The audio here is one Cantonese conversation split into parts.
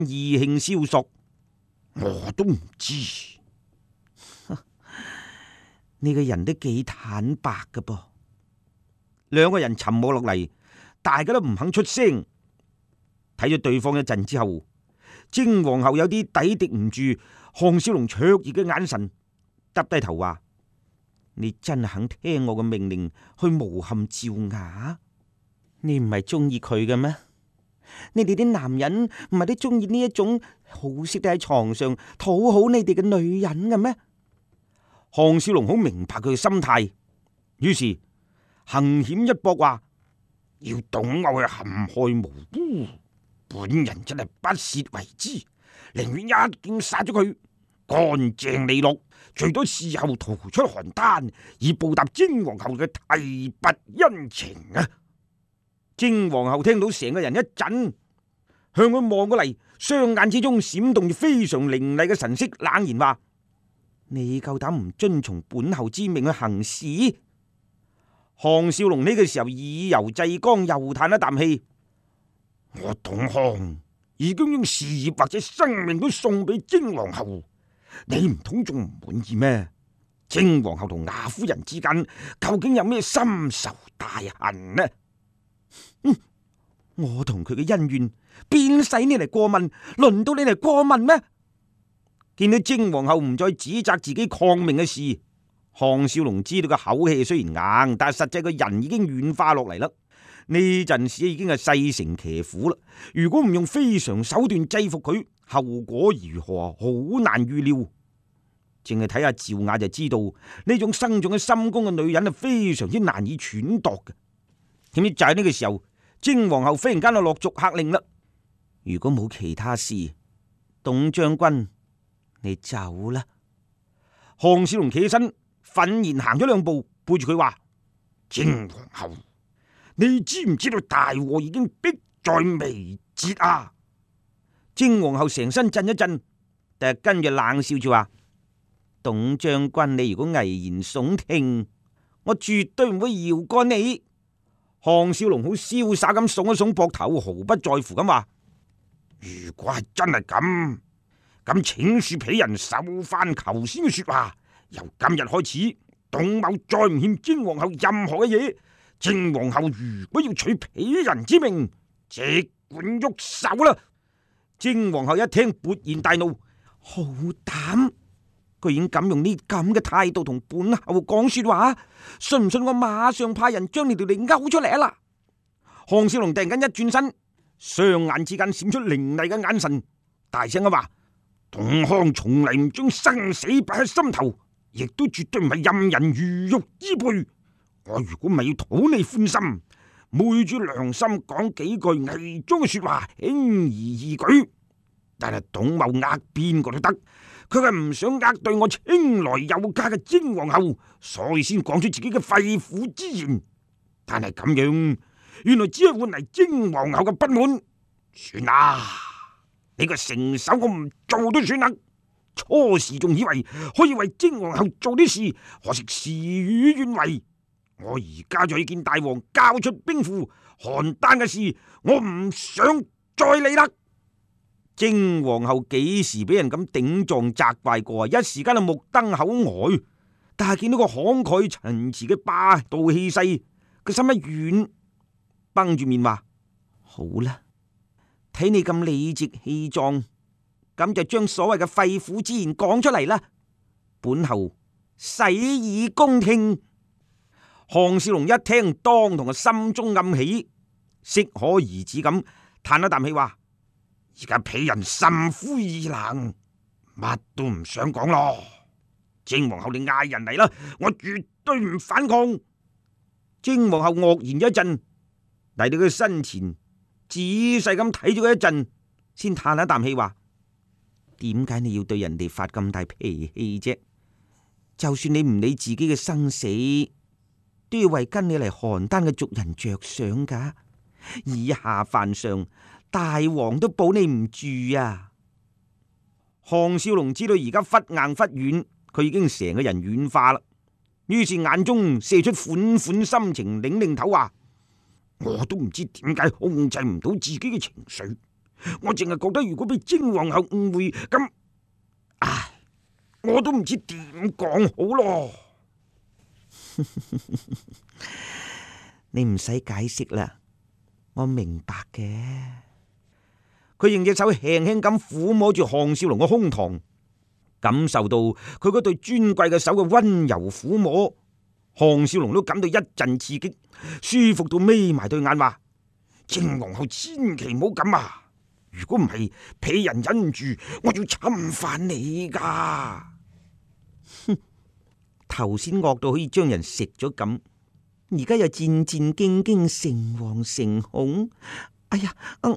意興蕭索。我都唔知，你個人都幾坦白㗎噃。兩個人沉默落嚟，大家都唔肯出聲。睇咗對方一陣之後，精皇后有啲抵敵唔住項少龍灼熱嘅眼神，耷低頭話：你真係肯聽我嘅命令去誣陷趙雅？你唔係中意佢嘅咩？你哋啲男人唔係都中意呢一種好識得喺床上討好你哋嘅女人嘅咩？項少龍好明白佢嘅心態，於是行險一搏話：要董毆去陷害無辜，本人真係不屑為之，寧願一劍殺咗佢，乾淨利落，最多事後逃出邯鄲，以報答精皇后嘅提拔恩情啊！精皇后聽到成個人一震，向佢望過嚟，雙眼之中閃動住非常凌厲嘅神色，冷言話：你夠膽唔遵從本后之命去行事？項少龍呢個時候以柔制剛，又嘆一啖氣：我董項已經將事業或者生命都送俾精皇后，你唔通仲唔滿意咩？精皇后同雅夫人之間究竟有咩深仇大恨呢？我同佢嘅恩怨邊使你嚟過問？輪到你嚟過問咩？見到精皇后唔再指責自己抗命嘅事，項少龍知道個口氣雖然硬，但係實際個人已經軟化落嚟啦。呢陣時已經係勢成騎虎啦。如果唔用非常手段制服佢，後果如何好難預料。淨係睇下趙雅就知道，呢種生長喺深宮嘅女人係非常之難以揣度嘅。點知就喺呢個時候，精皇后忽然間就落逐客令啦。如果冇其他事，董將軍你走啦。項少龍企起身，憤然行咗兩步，背住佢話：精皇后，你知唔知道大禍已經迫在眉睫啊？精皇后成身震一震，但係跟住冷笑住話：董將軍，你如果危言聳聽，我絕對唔會饒過你。項少龍好瀟灑咁聳一聳膊頭，毫不在乎咁話：如果係真係咁請恕鄙人受範求先嘅說話。由今日開始，董某再唔欠精皇后任何嘅嘢。精皇后如果要取鄙人之命，即管喐手啦！精皇后一聽，勃然大怒，好膽！居然敢用呢咁嘅態度同本后講說話，信唔信我馬上派人將你條脷勾出嚟啊啦！項少龍突然間一轉身，雙眼之間閃出凌厲嘅眼神，大聲咁話：董項從嚟唔將生死擺喺心頭，亦都絕對唔係任人魚肉之輩。我如果唔係要討你歡心，昧住良心講幾句偽裝嘅說話，輕而易舉。但係董某呃邊個都得，佢係唔想呃對我青來有加嘅精皇后，所以先講出自己嘅肺腑之言。但係咁樣，原來只係換嚟精皇后嘅不滿。算啦，你個成手我唔做都算啦。初時仲以為可以為精皇后做啲事，可惜事與願違。我而家就去見大王，交出兵符，邯鄲嘅事我唔想再理啦。精皇后幾時俾人咁頂撞責怪過啊？一時間就目瞪口呆，但係見到個慷慨陳詞嘅霸道氣勢，個心一軟，繃住面話：好啦，睇你咁理直氣壯，咁就將所謂嘅肺腑之言講出嚟啦。本后洗耳恭聽。項少龍一聽，當堂嘅心中暗喜，適可而止咁嘆一啖氣話：而家鄙人心灰意冷，乜都唔想講咯。精皇后你嗌人嚟啦，我絕對唔反抗。精皇后愕然一陣，嚟到佢身前，仔細咁睇咗佢一陣，先嘆一啖氣話：點解你要對人哋發咁大脾氣啫？就算你唔理自己嘅生死，都要為跟你嚟邯鄲嘅族人着想噶。以下犯上，大王都保你唔住啊！項少龍知道而家忽硬忽軟，佢已經成個人軟化啦。於是眼中射出款款心情，擰擰頭話：我都唔知點解控制唔到自己嘅情緒， 我淨係覺得如果俾精皇后誤會，咁，唉，我都唔知點講好咯。 你唔使解釋啦，我明白嘅。 佢用隻手輕輕咁撫摸住項少龍嘅胸膛，感受到佢嗰對尊貴嘅手嘅溫柔撫摸，項少龍都感到一陣刺激，舒服到眯埋對眼話：精皇后千祈唔好咁啊！如果唔係，鄙人忍唔住，我要侵犯你噶。 哼，頭先惡到可以將人食咗咁，而家又戰戰兢兢，誠惶誠恐。哎呀，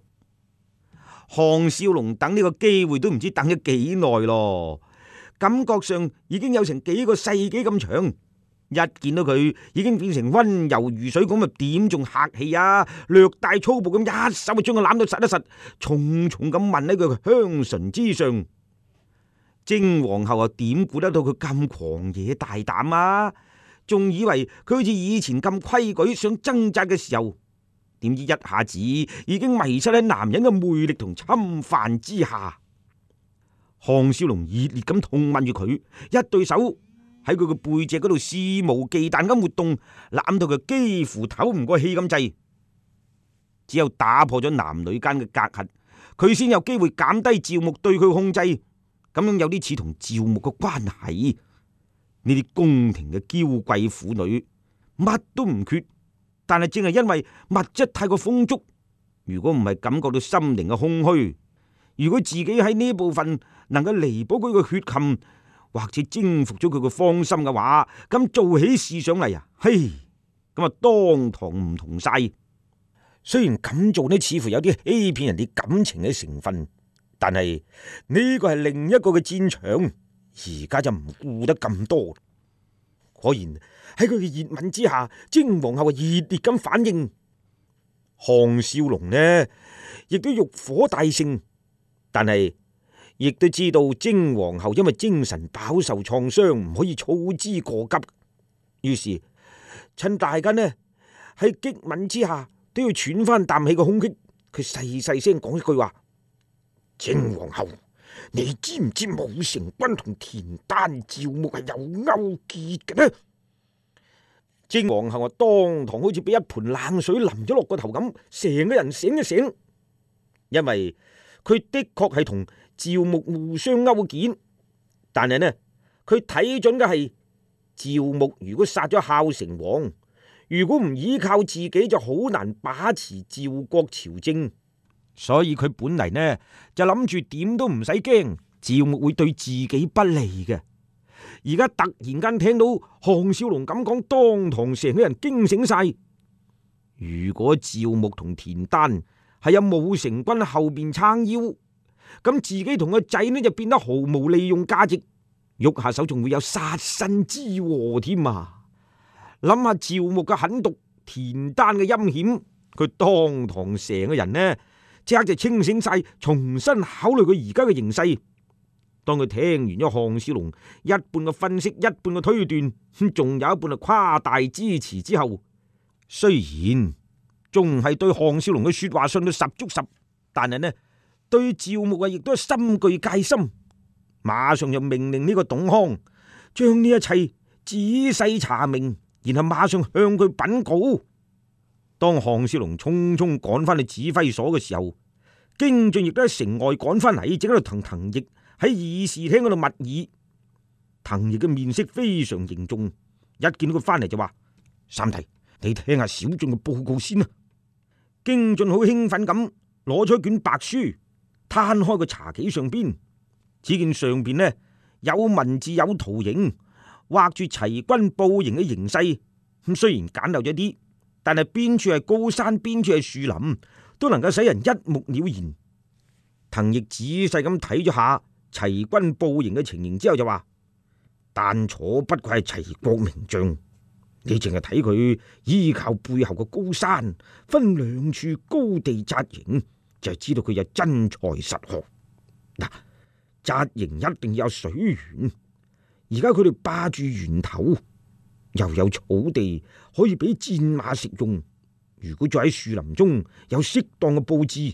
項少龍等呢個機會都唔知等咗幾耐咯，感覺上已經有成幾個世紀咁長。一見到佢，已經變成溫柔如水咁，啊點仲客氣啊？略帶粗暴咁一手就將佢攬到實一實，重重咁吻喺佢嘅香唇之上。精皇后啊，點顧得到佢咁狂野大膽啊？仲以為佢好似以前咁規矩，想掙扎嘅時候，點知一下子已經迷失喺男人嘅魅力同侵犯之下。項少龍熱烈咁痛吻住佢，一對手喺佢嘅背脊嗰度肆無忌憚咁活動，攬到佢幾乎唞唔過氣咁滯。只有打破咗男女間嘅隔閡，佢先有機會減低趙牧對佢嘅控制，咁樣有啲似同趙牧嘅關係。呢啲宮廷嘅嬌貴婦女乜都唔缺，但係正係因為物質太過豐足，如果唔係感覺到心靈嘅空虛，如果自己喺呢部分能夠彌補佢嘅缺陷，或者征服咗佢嘅芳心嘅話，咁做起事上嚟啊，嘿，咁啊當堂唔同晒。雖然咁做呢，似乎有啲欺騙人哋感情嘅成分，但係呢個係另一個嘅戰場，而家就唔顧得咁多。果然喺佢嘅熱吻之下，精皇后熱烈咁反應。項少龍呢，亦都欲火大盛，但係亦都知道精皇后因為精神飽受創傷，唔可以操之過急。於是趁大家呢喺激吻之下都要喘翻啖氣嘅空隙，佢細細聲講一句話：精皇后，你知唔知武成君同田丹、趙牧係有勾結嘅呢？精皇后啊，當堂好似俾一盆冷水淋咗落個頭咁，成個人醒一醒，因為佢的確係同趙牧互相勾結，但係呢，佢睇準嘅係趙牧如果殺咗孝成王，如果唔依靠自己，就好難把持趙國朝政，所以佢本嚟呢就諗住點都唔使驚趙牧會對自己不利嘅。而家突然間聽到項少龍咁講，當堂成個人驚醒晒。如果趙牧同田丹係有武成軍後邊撐腰，咁自己同個仔呢就變得毫無利用價值，喐下手仲會有殺身之禍添啊！諗下趙牧嘅狠毒，田丹嘅陰險，佢當堂成個人呢即刻就清醒晒，重新考慮佢而家嘅形勢。當佢聽完咗項少龍一半嘅分析，一半嘅推斷，仲有一半係誇大支持之後，雖然仲係對項少龍嘅說話信到十足十，但係呢對趙牧啊亦都深具戒心，馬上就命令呢個董康將呢一切仔細查明，然後馬上向佢稟告。當項少龍匆匆趕翻去指揮所嘅時候，京俊亦都喺城外趕翻嚟，正喺度同滕毅喺議事廳嗰度密議。滕毅嘅面色非常凝重，一見到佢翻嚟就話：三弟，你聽下小俊嘅報告先啊！京俊好興奮咁攞咗一卷白書，攤開個茶幾上邊，只見上邊呢有文字有圖形，畫住齊軍布營嘅形勢。咁雖然簡陋咗啲，但係邊處係高山，邊處係樹林，都能夠使人一目了然。滕毅仔細咁睇咗下齊軍布營嘅情形之後就話：丹楚不愧係齊國名將，你淨係睇佢依靠背後嘅高山，分兩處高地紮營，就係知道佢有真才實學。嗱，紮營一定要有水源，而家佢哋霸住源頭，又有草地可以俾戰馬食用。如果再喺樹林中有適當嘅布置，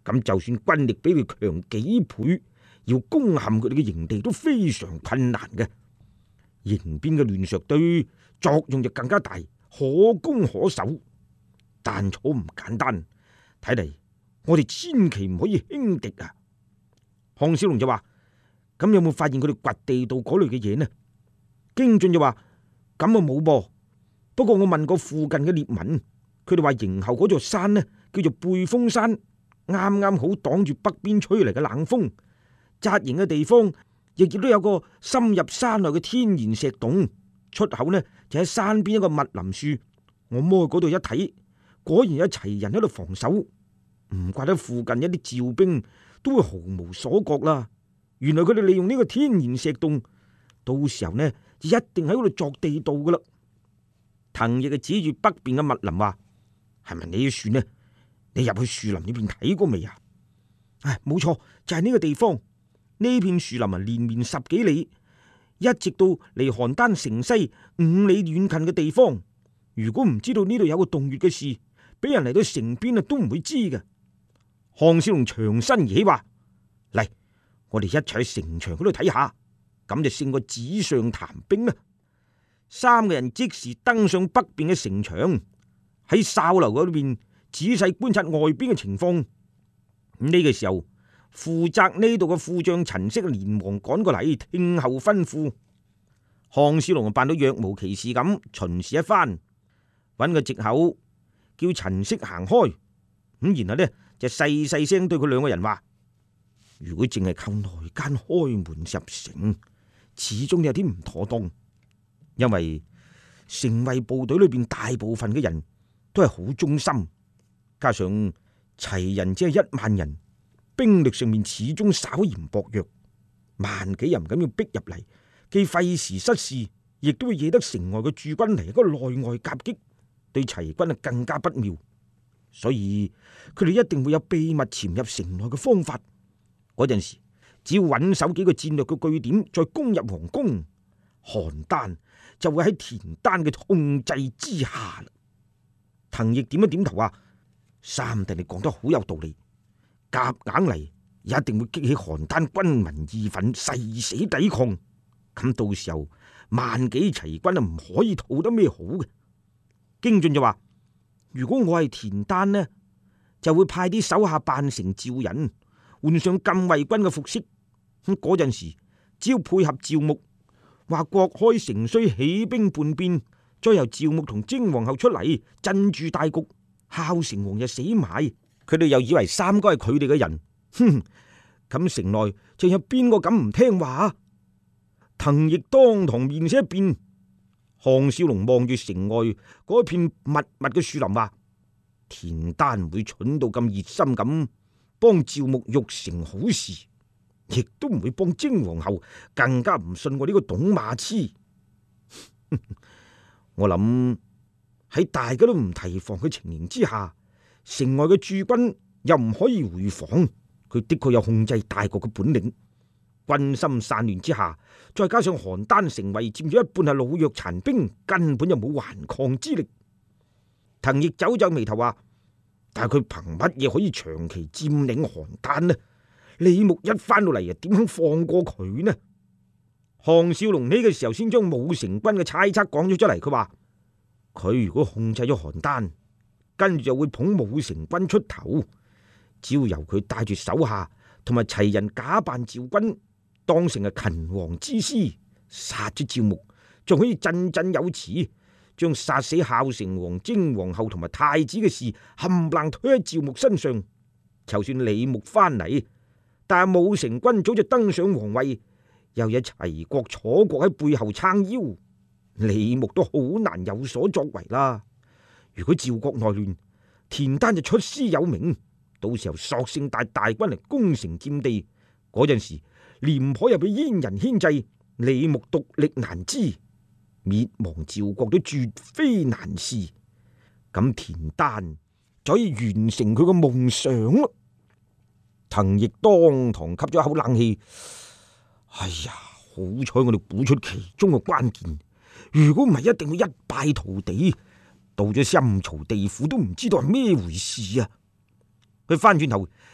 咁就算軍力比佢強幾倍，要攻陷佢哋嘅營地都非常困難嘅。營邊嘅亂石堆作用就更加大，可攻可守，但楚唔簡單。睇嚟我哋千祈唔可以輕敵啊！項少龍就話：咁有冇發現佢哋掘地道嗰類嘅嘢呢？經俊就話：咁啊冇噃，不過我問過附近嘅獵民，佢哋話營後嗰座山呢叫做背風山，啱啱好擋住北邊吹嚟嘅冷風。紮營嘅地方亦都有個深入山內嘅天然石洞，出口呢就喺山邊一個密林樹。我摸去嗰度一睇，果然有齊人喺度防守，唔怪得附近一啲趙兵都會毫無所覺啦。原來佢哋利用呢個天然石洞，到時候呢就一定喺嗰度鑿地道噶啦。滕毅就指住北邊嘅密林話：係咪你嘅樹呢？你入去樹林裏邊睇過未啊？唉，冇錯，就係呢個地方。呢片樹林啊，連綿10幾里，一直到離邯鄲城西5里遠近嘅地方。如果唔知道呢度有個洞穴嘅事，俾人嚟到城邊啊都唔會知嘅。項少龍長身而起話：嚟，我哋一齊去城牆嗰度睇下，咁就勝過紙上談兵啦。3個人即時登上北邊嘅城牆，喺哨樓嗰邊仔細觀察外邊嘅情況。呢個時候，負責呢度嘅副將陳式連忙趕過嚟，聽候吩咐。項少龍扮到若無其事咁巡視一番，揾個藉口叫陳式行開。咁然後呢就細細聲對佢2個人話：如果淨係靠內奸開門入城，始終有啲唔妥當。因為城衛部隊裏邊大部分嘅人都係好忠心，加上齊人只係1萬人，兵力上面始終稍嫌薄弱，萬幾人咁要逼入嚟，既費時失事，亦都會惹得城外嘅駐軍嚟一個內外夾擊，對齊軍啊更加不妙。所以佢哋一定會有秘密潛入城內嘅方法。嗰陣時，只要穩守幾個戰略嘅據點，再攻入皇宮，邯鄲就會喺田丹嘅控制之下。滕毅點一點頭話：三弟你講得好有道理，夾硬嚟一定會激起邯鄲軍民義憤，誓死抵抗。咁到時候萬幾齊軍啊唔可以討得咩好嘅。經俊就話：如果我係田丹呢，就會派啲手下扮成趙人，換上禁衛軍嘅服飾。咁嗰陣時，只要配合趙牧，話國開城需起兵叛變，再由趙牧同征皇后出嚟鎮住大局，孝成王就死埋。佢哋又以為三哥係佢哋嘅人，哼！咁城內仲有邊個敢唔聽話？滕毅當堂面色一變。項少龍望住城外嗰片密密嘅樹林話：田丹唔會蠢到咁熱心咁幫趙牧育成好事，亦都唔會幫征皇后，更加唔信我呢個董馬痴。我諗喺大家都唔提防嘅情形之下，城外嘅駐軍又唔可以回防，佢的確有控制大局嘅本領。軍心散亂之下，再加上邯鄲城圍佔咗一半係老弱殘兵，根本就冇還抗之力。滕毅皺皺眉頭話：但係佢憑乜嘢可以長期佔領邯鄲呢？李牧一翻到嚟啊，點肯放過佢呢？項少龍呢個時候先將武成軍嘅猜測講咗出嚟，佢話佢如果控制咗邯鄲，跟住就會捧武成軍出頭，只要由佢帶住手下同埋齊人假扮趙軍，當成係勤王之師，殺咗趙牧，仲可以振振有詞，將殺死孝成王、征皇后同埋太子嘅事冚唪唥推喺趙牧身上。就算李牧翻嚟，但係武成軍早就登上皇位，又有齊國、楚國喺背後撐腰，李牧都好難有所作為啦。如果趙國內亂，田丹就出師有名，到時候索性帶大軍嚟攻城佔地，嗰陣時廉頗又被燕人牽制，李牧獨力難支，滅亡趙國都絕非難事。咁田丹就可以完成佢個夢想咯。滕毅當堂吸咗一口冷氣，哎呀，好彩我哋估出其中嘅關鍵，如果唔係一定會一敗塗地，到咗陰曹地府都唔知道係咩回事啊！佢翻轉頭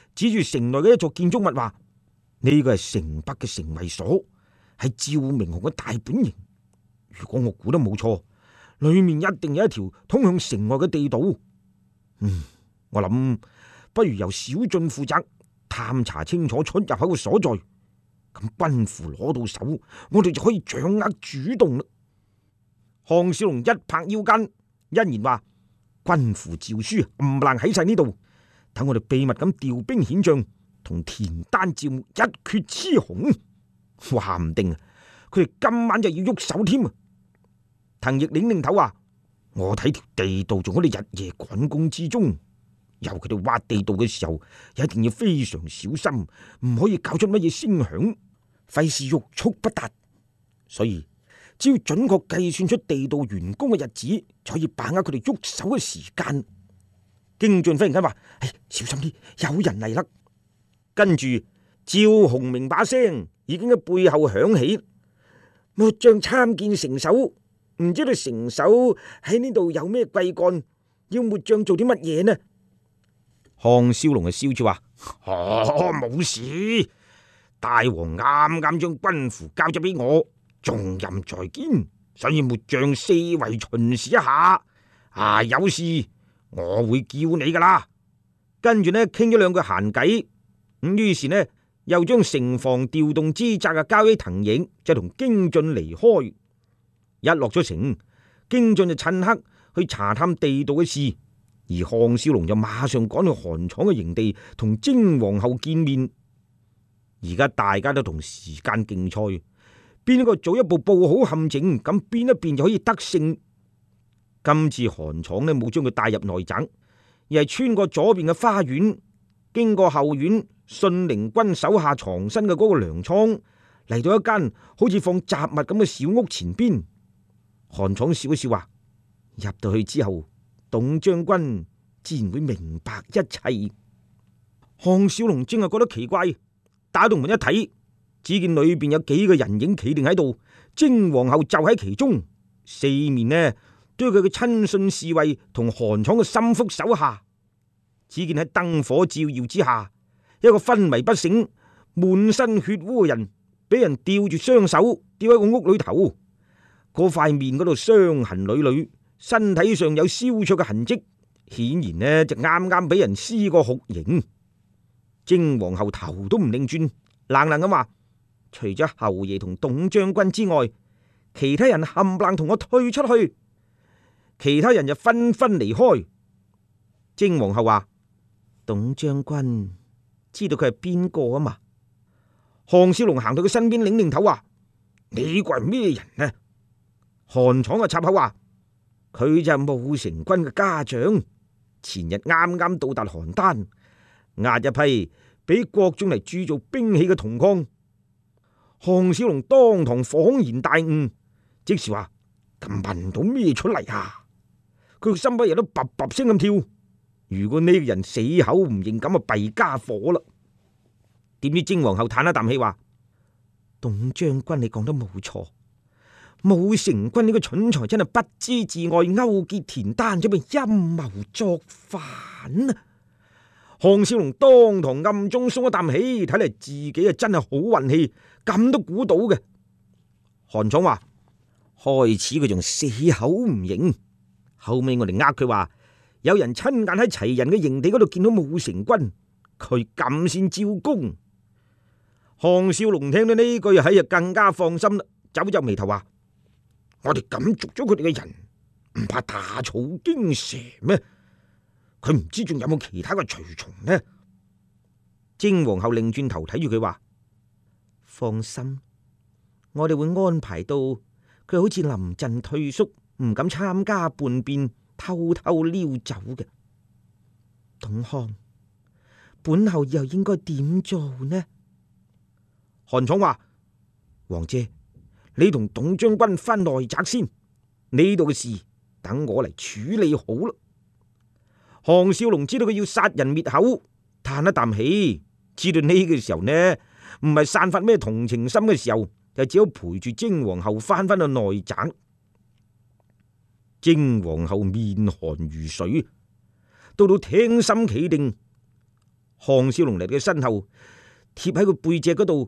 指住城內嘅一座建築物話：呢個係城北嘅城衛所，係趙明鴻嘅大本營。如果我估得冇錯，裏面一定有一條通向城外嘅地道。我諗不如由小進負責探查清楚出入口嘅所在，咁軍符攞到手，我哋就可以掌握主動啦。項少龍一拍腰間，欣然話：軍符詔書冚唪唥喺晒呢度，等我哋秘密咁調兵遣將，同田單趙一決雌雄。話唔定佢哋今晚就要喐手添啊！滕毅領領頭話：我睇條地道仲喺度日夜趕工之中，由佢哋挖地道嘅時候，一定要非常小心，唔可以搞出乜嘢聲響，費事欲速不達。所以只要準確計算出地道完工嘅日子，就可以把握佢哋喐手嘅時間。京俊忽然間話：小心啲，有人嚟啦！跟住趙洪明把聲已經喺背後響起：末將參見城守，唔知道城守喺呢度有咩貴幹，要末將做啲乜嘢呢？項少龍就笑住話：冇事，大王啱啱將軍符交咗俾我，重任在肩，所以末將四圍巡視一下。有事我會叫你噶啦。跟住呢，傾咗兩句閒偈，於是呢又將城防調動之責交俾滕毅，就同京俊離開。一落咗城，京俊就趁刻去查探地道嘅事，而項少龍就馬上趕去韓闖嘅營地同征皇后見面。而家大家都同時間競賽，邊一個早一步布好陷阱，咁邊一邊就可以得勝。今次韓闖呢冇將佢帶入內宅，而係穿過左邊嘅花園，經過後院信陵君手下藏身嘅嗰個糧倉，嚟到一間好似放雜物咁嘅小屋前邊。韓闖笑一笑話：入到去之後，董將軍自然會明白一切。項少龍正係覺得奇怪，打到門一睇，只見裏邊有幾個人影企定喺度，征皇后就喺其中，四面呢都係佢嘅親信侍衛同韓闖嘅心腹手下。只見喺燈火照耀之下，一個昏迷不醒、滿身血污嘅人，俾人吊住雙手吊喺個屋裏頭。嗰塊面嗰度傷痕累累，身體上有燒灼嘅痕跡，顯然呢就啱啱俾人施過酷刑。征皇后頭都唔擰轉，冷冷咁話：除咗侯爺同董將軍之外，其他人冚唪唥同我退出去。其他人就紛紛離開。征皇后話：董將軍知道佢係邊個啊嘛？項少龍行到佢身邊，擰擰頭話：你個係咩人呢？韓闖嘅插口話：佢就係武成軍嘅家長，前日啱啱到達邯鄲，押一批俾國中嚟鑄造兵器嘅銅礦。項少龍當堂恍然大悟，即時話：咁聞到咩出嚟啊？佢個心不由得卟卟聲咁跳。如果呢個人死口唔認，咁啊弊家伙啦！點知征皇后嘆一啖氣話：董將軍，你講得冇錯。武成軍呢個蠢材真係不知自愛，勾結田單，準備陰謀作反啊！項少龍當堂暗中鬆一啖氣，睇嚟自己啊真係好運氣，咁都估到嘅。韓闖話：開始佢仲死口唔認，後尾我哋呃佢話有人親眼喺齊人嘅營地嗰度見到武成軍，佢咁先招供。項少龍聽到呢句就更加放心啦，皺皺眉頭話：我哋咁捉咗佢哋嘅人，唔怕打草驚蛇咩？佢唔知仲有冇其他嘅隨從呢？征皇后擰轉頭睇住佢話：放心，我哋會安排到佢好似臨陣退縮，唔敢參加叛變，偷偷溜走嘅。董康，本后以後應該點做呢？韓闖話：王姐，你同董將軍翻內宅先，呢度嘅事等我嚟處理好啦。項少龍知道佢要殺人滅口，嘆一啖氣，知道呢個時候呢唔係散發咩同情心嘅時候，就只好陪住征皇后翻返去內宅。征皇后面寒如水，到聽心企定。 項少龍嚟到佢身後，貼喺佢背脊嗰度